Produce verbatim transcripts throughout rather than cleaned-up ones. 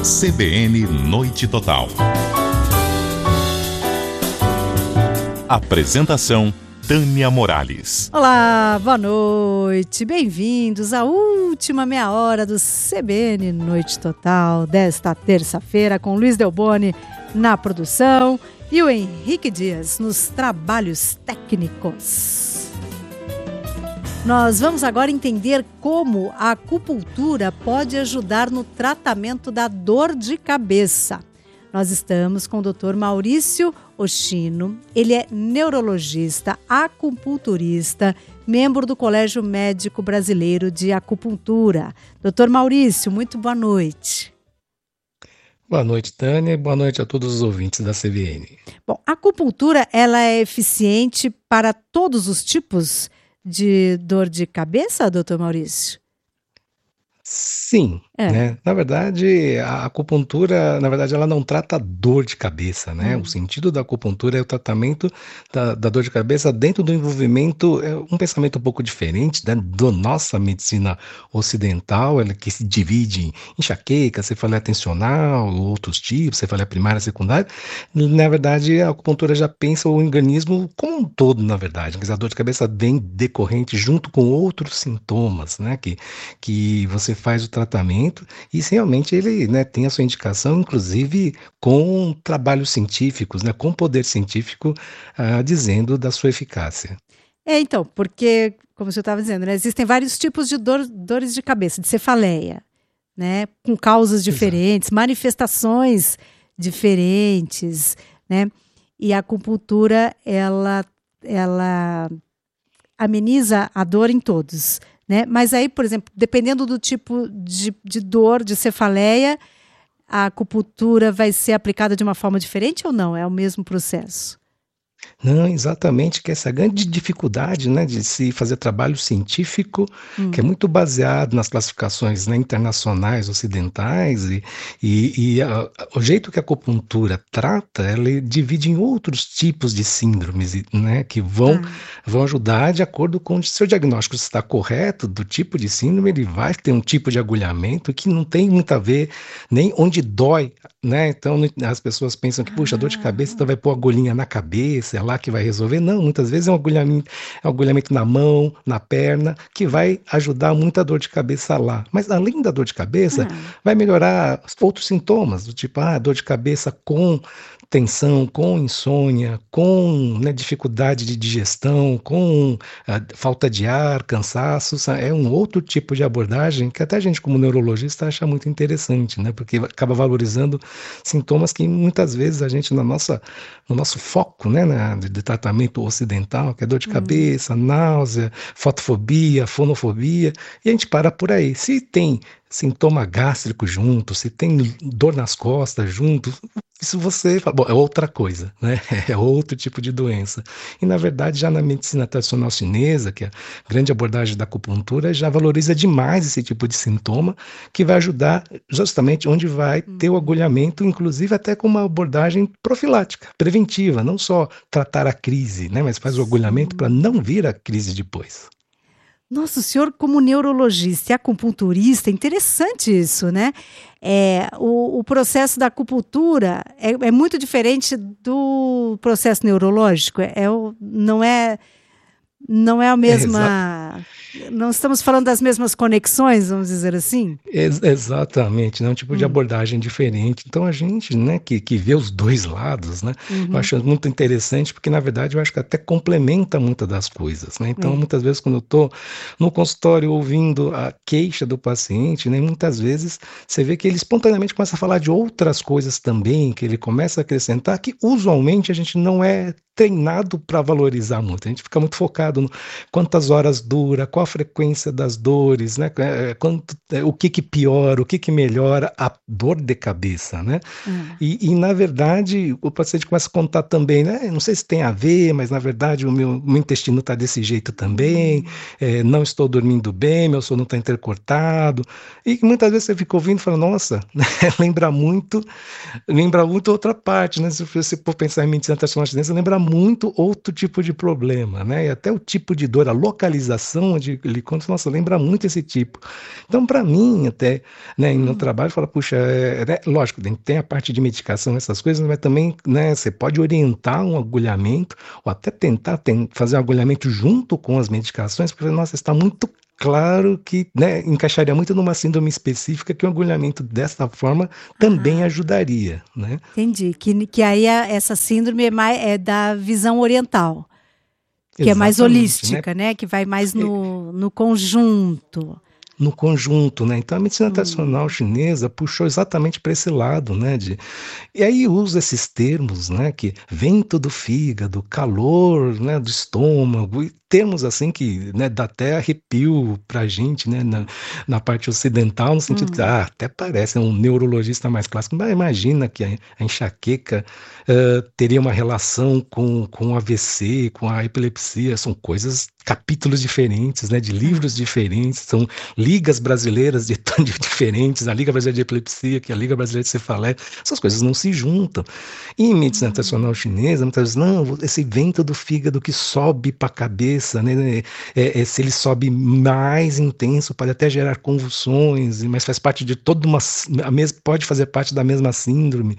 C B N Noite Total. Apresentação: Tânia Morales. Olá, boa noite, bem-vindos à última meia hora do C B N Noite Total desta terça-feira, com Luiz Delboni na produção e o Henrique Dias nos trabalhos técnicos. Nós vamos agora entender como a acupuntura pode ajudar no tratamento da dor de cabeça. Nós estamos com o doutor Maurício Oshino. Ele é neurologista, acupunturista, membro do Colégio Médico Brasileiro de Acupuntura. doutor Maurício, muito boa noite. Boa noite, Tânia, e boa noite a todos os ouvintes da C B N. Bom, a acupuntura, ela é eficiente para todos os tipos de dor de cabeça, doutor Maurício? Sim, é. né? Na verdade, a acupuntura, na verdade, ela não trata dor de cabeça, né? Hum. O sentido da acupuntura é o tratamento da, da dor de cabeça dentro do envolvimento, é um pensamento um pouco diferente, né, da nossa medicina ocidental, ela que se divide em enxaqueca, cefaleia atencional, outros tipos, cefaleia primária, secundária. Na verdade, a acupuntura já pensa o organismo como um todo, na verdade. Porque a dor de cabeça vem decorrente junto com outros sintomas, né? Que, que você faz o tratamento e realmente ele, né, tem a sua indicação, inclusive com trabalhos científicos, né, com poder científico ah, dizendo da sua eficácia. É, então, porque, como você estava dizendo, né, existem vários tipos de dor, dores de cabeça, de cefaleia, né, com causas diferentes, Exato. manifestações diferentes, né, e a acupuntura, ela, ela ameniza a dor em todos. Né? Mas aí, por exemplo, dependendo do tipo de, de dor, de cefaleia, a acupuntura vai ser aplicada de uma forma diferente ou não? É o mesmo processo? Não, exatamente, que essa é a grande dificuldade, né, de se fazer trabalho científico, hum. que é muito baseado nas classificações, né, internacionais, ocidentais, e, e, e a, o jeito que a acupuntura trata, ela divide em outros tipos de síndromes, né, que vão, ah. vão ajudar de acordo com o seu diagnóstico, se está correto do tipo de síndrome, ele vai ter um tipo de agulhamento que não tem muito a ver nem onde dói, né, então as pessoas pensam que, puxa, dor de cabeça, então vai pôr agulhinha na cabeça, é lá que vai resolver. Não, muitas vezes é um agulhamento, é um agulhamento na mão, na perna, que vai ajudar muita dor de cabeça lá. Mas além da dor de cabeça, uhum. vai melhorar outros sintomas, do tipo, ah, dor de cabeça com tensão, com insônia, com, né, dificuldade de digestão, com ah, falta de ar, cansaço. É um outro tipo de abordagem que até a gente, como neurologista, acha muito interessante, né? Porque acaba valorizando sintomas que muitas vezes a gente, na nossa, no nosso foco, né, na, de, de tratamento ocidental, que é dor de cabeça, hum. náusea, fotofobia, fonofobia, e a gente para por aí. Se tem sintoma gástrico junto, se tem dor nas costas junto, isso você fala, bom, é outra coisa, né? É outro tipo de doença. E, na verdade, já na medicina tradicional chinesa, que é a grande abordagem da acupuntura, já valoriza demais esse tipo de sintoma, que vai ajudar justamente onde vai ter o agulhamento, inclusive até com uma abordagem profilática, preventiva, não só tratar a crise, né? Mas faz o agulhamento para não vir a crise depois. Nossa, o senhor como neurologista e acupunturista, interessante isso, né? É, o, o processo da acupuntura é, é muito diferente do processo neurológico, é, é, não, é, não é a mesma... É, não estamos falando das mesmas conexões, vamos dizer assim? Ex- exatamente, né? Um tipo hum. de abordagem diferente. Então a gente, né, que, que vê os dois lados, né? Uhum. Eu acho muito interessante, porque na verdade eu acho que até complementa muitas das coisas, né? Então, é. muitas vezes quando eu estou no consultório ouvindo a queixa do paciente, né, muitas vezes você vê que ele espontaneamente começa a falar de outras coisas também, que ele começa a acrescentar, que usualmente a gente não é treinado para valorizar muito. A gente fica muito focado no quantas horas dura, qual a frequência das dores, né? Quanto, o que que piora, o que que melhora a dor de cabeça, né? Uhum. E, e, na verdade, o paciente começa a contar também, né? Não sei se tem a ver, mas, na verdade, o meu, meu intestino está desse jeito também, uhum. é, não estou dormindo bem, meu sono está intercortado. E muitas vezes você fica ouvindo e fala, nossa, lembra muito, lembra muito outra parte, né? Se você for pensar em medicina tradicional chinesa, lembra muito outro tipo de problema, né? E até o tipo de dor, a localização descrição onde ele conta, nossa, lembra muito esse tipo. Então, para mim, até, né, no trabalho, fala, puxa, é, né, lógico, tem a parte de medicação, essas coisas, mas também, né, você pode orientar um agulhamento, ou até tentar tem, fazer um agulhamento junto com as medicações, porque, nossa, está muito claro que, né, encaixaria muito numa síndrome específica que um agulhamento dessa forma também ah, ajudaria, né? Entendi, que, que aí a, essa síndrome é, mais, é da visão oriental, que Exatamente, é mais holística, né? né? Que vai mais no, no conjunto. No conjunto, né? Então a medicina hum. tradicional chinesa puxou exatamente para esse lado, né? De, e aí usa esses termos, né? Que vento do fígado, calor, né? Do estômago, e termos assim que, né? Dá até arrepio pra gente, né? Na, na parte ocidental, no sentido hum. que, ah, até parece um neurologista mais clássico, mas imagina que a, a enxaqueca uh, teria uma relação com, com o A V C, com a epilepsia, são coisas, capítulos diferentes, né? De livros diferentes, são ligas brasileiras de, de diferentes, a Liga Brasileira de Epilepsia, que é a Liga Brasileira de Cefaleia, essas coisas não se juntam. E em medicina uhum. tradicional chinesa, muitas vezes, não, esse vento do fígado que sobe para a cabeça, né, é, é, se ele sobe mais intenso, pode até gerar convulsões, mas faz parte de toda uma, a mesma, pode fazer parte da mesma síndrome.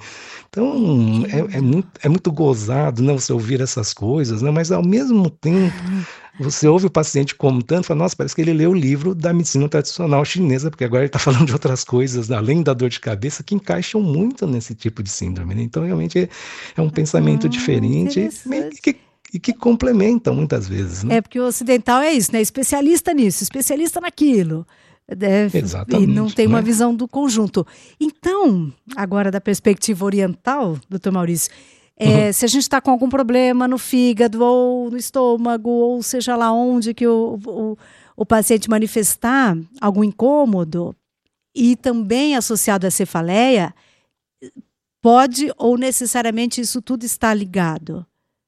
Então, é, é, muito, é muito gozado, né, você ouvir essas coisas, né, mas ao mesmo tempo, você ouve o paciente contando e fala, nossa, parece que ele leu o livro da medicina tradicional chinesa, porque agora ele está falando de outras coisas, além da dor de cabeça, que encaixam muito nesse tipo de síndrome, né? Então, realmente, é, é um pensamento ah, diferente e que, e que complementam muitas vezes, né? É, porque o ocidental é isso, né? Especialista nisso, especialista naquilo. É, Exatamente. E não tem uma né? visão do conjunto. Então, agora da perspectiva oriental, doutor Maurício, É, uhum. se a gente está com algum problema no fígado ou no estômago, ou seja lá onde que o, o, o paciente manifestar algum incômodo, e também associado à cefaleia, pode ou necessariamente isso tudo está ligado?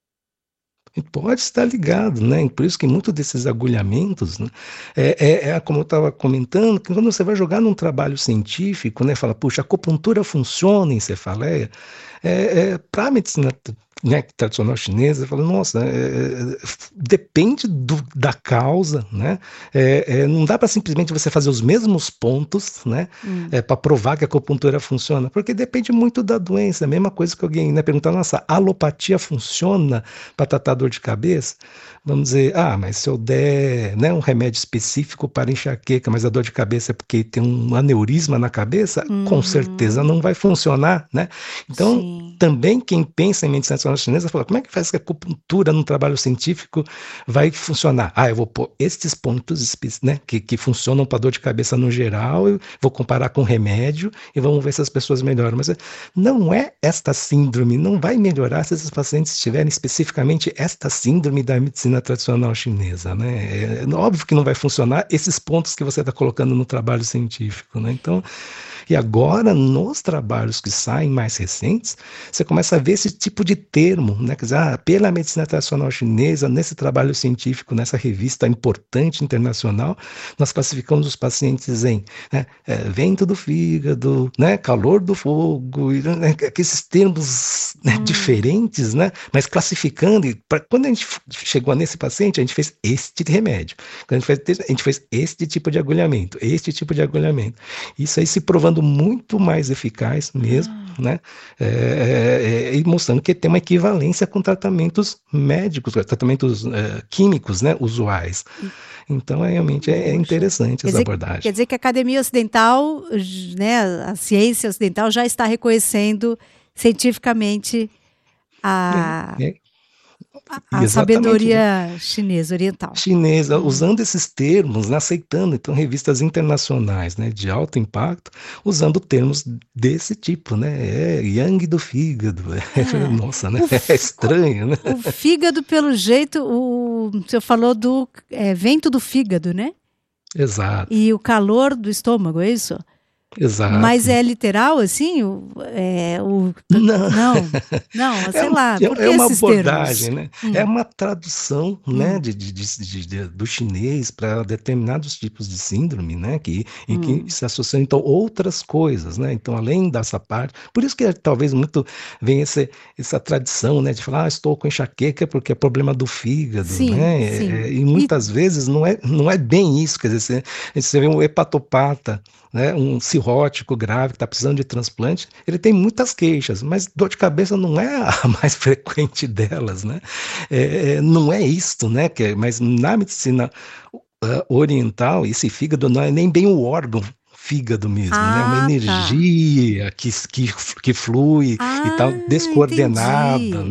Pode estar ligado, né? Por isso que muitos desses agulhamentos, né? é, é, é como eu estava comentando, que quando você vai jogar num trabalho científico, né? Fala, puxa, a acupuntura funciona em cefaleia, é, é, para a medicina, né, tradicional chinesa, fala, nossa, é, depende do, da causa, né? É, é, não dá para simplesmente você fazer os mesmos pontos, né? Hum. É, para provar que a acupuntura funciona, porque depende muito da doença. A mesma coisa que alguém, né, perguntar, nossa, a alopatia funciona para tratar dor de cabeça? Vamos dizer, ah, mas se eu der, né, um remédio específico para enxaqueca, mas a dor de cabeça é porque tem um aneurisma na cabeça, uhum. com certeza não vai funcionar, né? Então, Sim. também quem pensa em medicina tradicional chinesa fala, como é que faz que a acupuntura no trabalho científico vai funcionar? Ah, eu vou pôr estes pontos, né, que, que funcionam para dor de cabeça no geral, eu vou comparar com remédio e vamos ver se as pessoas melhoram. Mas não é esta síndrome, não vai melhorar se esses pacientes tiverem especificamente esta síndrome da medicina tradicional chinesa, né? É óbvio que não vai funcionar esses pontos que você está colocando no trabalho científico, né? Então, e agora, nos trabalhos que saem mais recentes, você começa a ver esse tipo de termo, né? Quer dizer, ah, pela medicina tradicional chinesa, nesse trabalho científico, nessa revista importante internacional, nós classificamos os pacientes em, né, é, vento do fígado, né, calor do fogo, né, esses termos, né, hum. diferentes, né? Mas classificando, e pra, quando a gente chegou nesse paciente, a gente fez este remédio. Quando a gente fez, a gente fez este tipo de agulhamento, este tipo de agulhamento. Isso aí se provando muito mais eficaz mesmo, ah. né? É, é, e mostrando que tem uma equivalência com tratamentos médicos, tratamentos é, químicos, né, usuais. Então, é, realmente é, é interessante quer essa dizer, abordagem. Quer dizer que a academia ocidental, né, a ciência ocidental já está reconhecendo cientificamente a... É, é. A, a sabedoria chinesa, oriental. Chinesa, hum. usando esses termos, né, aceitando, então, revistas internacionais, né, de alto impacto, usando termos desse tipo, né, é yang do fígado. É. Nossa, né, o, é estranho, né? O fígado, pelo jeito, o, o senhor falou do é, vento do fígado, né? Exato. E o calor do estômago, é isso? Exato. Mas é literal, assim? O, é, o, Não. não, não, sei É, lá. é, Por que é uma esses abordagem, termos? né? Hum, É uma tradução, né, hum, de, de, de- de- de- do chinês para determinados tipos de síndrome, né, que, em que hum. se associam então outras coisas, né? Então, além dessa parte, por isso que é, talvez muito vem esse, essa tradição, né, de falar, ah, estou com enxaqueca porque é problema do fígado, Sim, né? É, sim. é, e E, muitas vezes não é, não é bem isso, quer dizer, você, você vê um hepatopata, né, um cirrótico grave que está precisando de transplante, ele tem muitas queixas, mas dor de cabeça não é a mais frequente delas, né? É, é, não é isto, né? Que é, mas na medicina uh, oriental, esse fígado não é nem bem o órgão fígado mesmo, né? É uma ah, tá. energia que, que, que flui e Ah, tal, descoordenada, entendi.